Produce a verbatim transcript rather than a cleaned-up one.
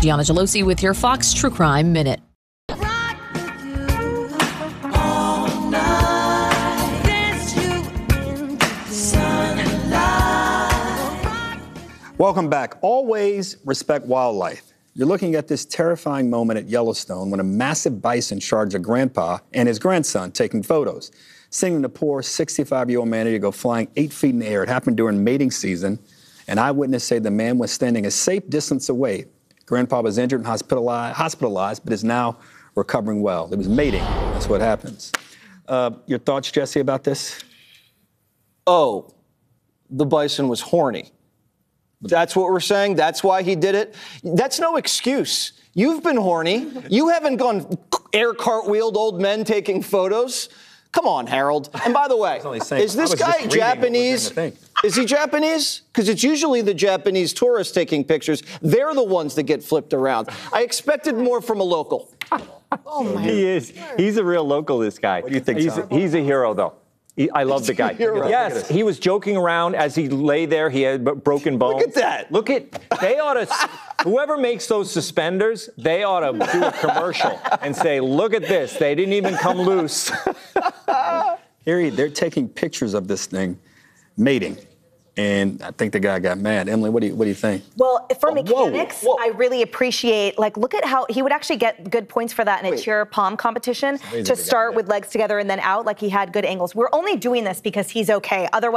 Deanna Gelosi with your Fox True Crime Minute. Welcome back. Always respect wildlife. You're looking at this terrifying moment at Yellowstone when a massive bison charged a grandpa and his grandson taking photos, sending the poor sixty-five-year-old man to go flying eight feet in the air. It happened during mating season. An eyewitness said the man was standing a safe distance away. Grandpa was injured and hospitalized, hospitalized but is now recovering well. It was mating. That's what happens. Uh, your thoughts, Jesse, about this? Oh, the bison was horny. That's what we're saying? That's why he did it? That's no excuse. You've been horny. You haven't gone air cartwheeled old men taking photos. Come on, Harold. And by the way, is this guy Japanese? Is he Japanese? Because it's usually the Japanese tourists taking pictures. They're the ones that get flipped around. I expected more from a local. Oh my he is. He's a real local, this guy. What do you think, He's, Tom? a, he's a hero, though. He, I love He's the a guy. hero. Yes, he was joking around as he lay there. He had b- broken bones. Look at that. Look at, they ought to, whoever makes those suspenders, they ought to do a commercial and say, look at this. They didn't even come loose. Here, they're taking pictures of this thing, mating. And I think the guy got mad. Emily, what do you what do you think? Well, for Oh, mechanics, whoa, whoa. I really appreciate, like, look at how he would actually get good points for that in a Wait. cheer palm competition amazing to the guy start did. with legs together and then out, like he had good angles. We're only doing this because he's okay. Otherwise,